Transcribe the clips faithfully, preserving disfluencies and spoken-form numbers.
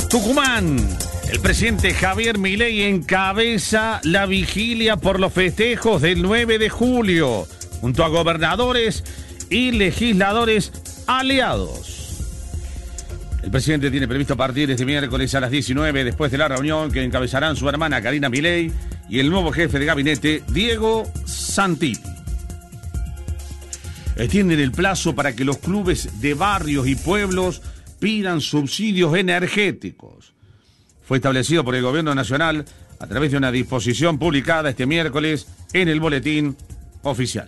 Tucumán. El presidente Javier Milei encabeza la vigilia por los festejos del nueve de julio, junto a gobernadores y legisladores aliados. El presidente tiene previsto partir este miércoles a las diecinueve, después de la reunión que encabezarán su hermana Karina Milei y el nuevo jefe de gabinete, Diego Santilli. Extienden el plazo para que los clubes de barrios y pueblos pidan subsidios energéticos. Fue establecido por el Gobierno Nacional a través de una disposición publicada este miércoles en el Boletín Oficial.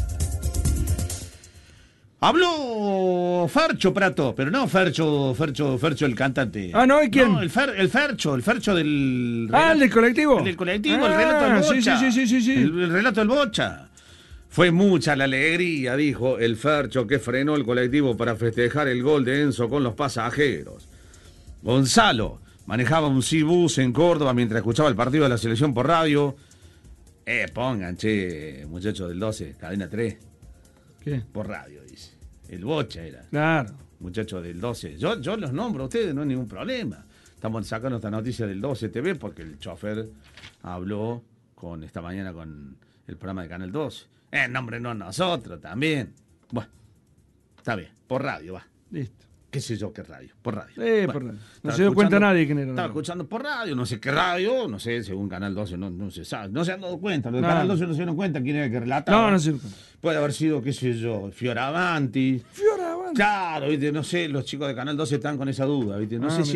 Habló Fercho Prato, pero no Fercho, Fercho, Fercho el cantante. Ah, ¿no? ¿Y quién? No, el, Fer, el Fercho, el Fercho del... Ah, el del colectivo. El del colectivo, ah, el relato del Bocha. Sí, sí, sí, sí, sí. El, el relato del Bocha. Fue mucha la alegría, dijo el Fercho, que frenó el colectivo para festejar el gol de Enzo con los pasajeros. Gonzalo manejaba un C-Bus en Córdoba mientras escuchaba el partido de la selección por radio. Eh, pongan, che, muchachos del doce, cadena tres. ¿Qué? Por radio, dice. El Bocha era. Claro. Muchachos del doce. Yo, yo los nombro a ustedes, no hay ningún problema. Estamos sacando esta noticia del doce T V porque el chofer habló con esta mañana con el programa de Canal doce. Eh, nombre no nosotros también. Bueno, está bien, por radio va. Listo. ¿Qué sé yo qué radio? Por radio. Eh, bueno, por radio. No se dio cuenta nadie quién era. Estaba no. escuchando por radio, no sé qué radio, no sé, según Canal doce, no, no se sabe. No se han dado cuenta, los de No. Canal doce no se dieron cuenta quién era el que relataba. No, no se dio cuenta. Puede haber sido, qué sé yo, Fioravanti. Fioravanti. Claro, viste, no sé, los chicos de Canal doce están con esa duda, viste, no Ah, sé si